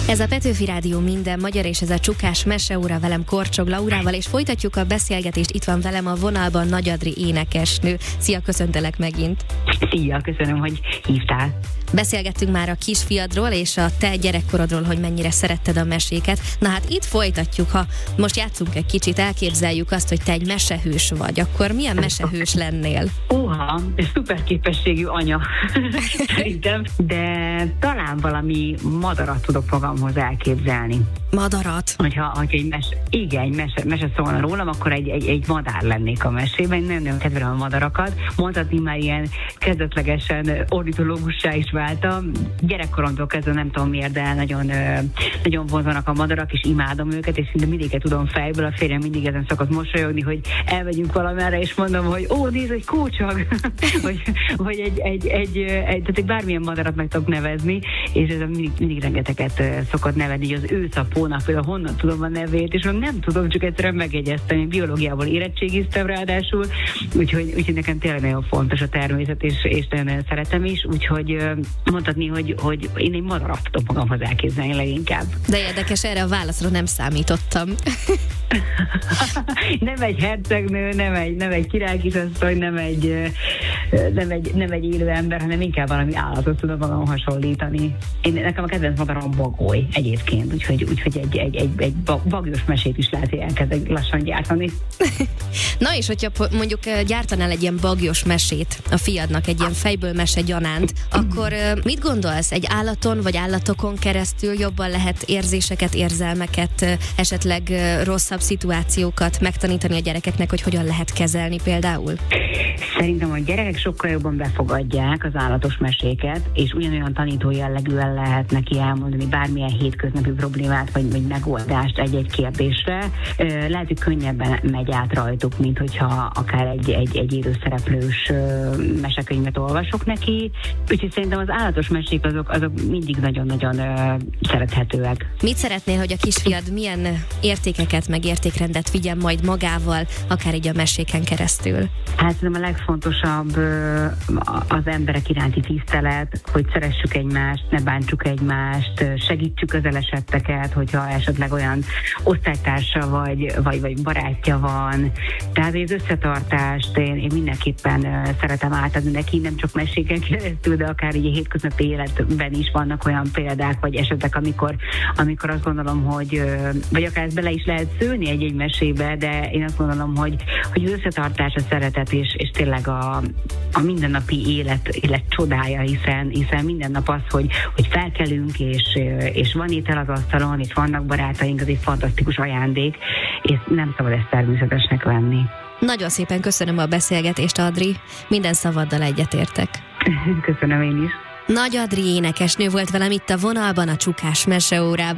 Ez a Petőfi Rádió minden magyar, és ez a Csukás meseóra, velem Korcsog Laurával, és folytatjuk a beszélgetést. Itt van velem a vonalban Nagy Adri énekesnő. Szia, köszöntelek megint. Szia, köszönöm, hogy hívtál. Beszélgettünk már a kisfiadról és a te gyerekkorodról, hogy mennyire szeretted a meséket. Na hát itt folytatjuk, ha most játszunk egy kicsit, elképzeljük azt, hogy te egy mesehős vagy, akkor milyen mesehős lennél? Szuper képességű anya szerintem, de talán valami madarat tudok magamhoz elképzelni. Madarat? Hogyha egy mese szólna rólam, akkor egy madár lennék a mesében. Nagyon kedvelem a madarakat. Mondhatni már ilyen kezdetlegesen ornitológussá is váltam. Gyerekkoromtól kezdve nem tudom miért, de nagyon vonzanak a madarak, és imádom őket, és szinte mindig tudom fejből. A férjem mindig ezen szokott mosolyogni, hogy elmegyünk valamerre, és mondom, hogy nézd, egy kócsag, vagy tehát bármilyen madarat meg tudok nevezni, és ez mindig rengeteget szokott nevezni, hogy az őszapónak például honnan tudom a nevét, és nem tudom, csak egyszerűen megjegyeztem. Én biológiából érettségiztem ráadásul, úgyhogy nekem tényleg nagyon fontos a természet, és nagyon szeretem is, úgyhogy mondhatni, hogy én egy madarat tudom magamhoz elképzelni leginkább. De érdekes, erre a válaszra nem számítottam. Nem egy hercegnő, nem egy királykisasszony, nem egy élő ember, hanem inkább valami állatot tudom magam hasonlítani. Nekem a kedvenc madaram bagoly egyébként, úgyhogy egy bagyos mesét is lehet, hogy elkezdek lassan gyártani. Na és hogyha mondjuk gyártanál egy ilyen bagyos mesét a fiadnak, egy ilyen fejből mese gyanánt, akkor mit gondolsz? Egy állaton vagy állatokon keresztül jobban lehet érzéseket, érzelmeket, esetleg rosszabb szituációkat megtanítani a gyerekeknek, hogy hogyan lehet kezelni például? Szerintem a gyerekek sokkal jobban befogadják az állatos meséket, és ugyanolyan tanító jellegűen lehet neki elmondani bármilyen hétköznapi problémát, vagy megoldást egy-egy kérdésre. Lehet, hogy könnyebben megy át rajtuk, mint hogyha akár egy élőszereplős mesekönyvet olvasok neki. Úgyhogy szerintem az állatos mesék azok mindig nagyon-nagyon szerethetőek. Mit szeretnél, hogy a kisfiad milyen értékeket, meg értékrendet vigyen majd magával, akár így a meséken keresztül? Hát szerintem a legfontosabb az emberek iránti tisztelet, hogy szeressük egymást, ne bántsuk egymást, segítsük az elesetteket, hogyha esetleg olyan osztálytársa vagy barátja van. Tehát az összetartást én mindenképpen szeretem átadni neki, nem csak meséken keresztül, de akár így a hétköznapi életben is vannak olyan példák, vagy esetek, amikor azt gondolom, hogy vagy akár ezt bele is lehet szőni egy mesébe, de én azt gondolom, hogy az összetartás, a szeretet és tényleg a mindennapi élet csodája, hiszen minden nap az, hogy felkelünk, és van étel az asztalon, és vannak barátaink, az egy fantasztikus ajándék, és nem szabad ezt természetesnek venni. Nagyon szépen köszönöm a beszélgetést, Adri. Minden szavaddal egyetértek. Köszönöm én is. Nagy Adri énekesnő volt velem itt a vonalban a Csukás meseórában.